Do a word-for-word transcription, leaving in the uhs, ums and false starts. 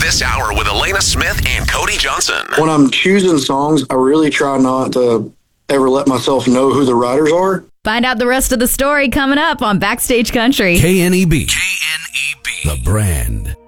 This hour with Elena Smith and Cody Johnson. When I'm choosing songs, I really try not to ever let myself know who the writers are. Find out the rest of the story coming up on Backstage Country. K N E B. K N E B. The Brand.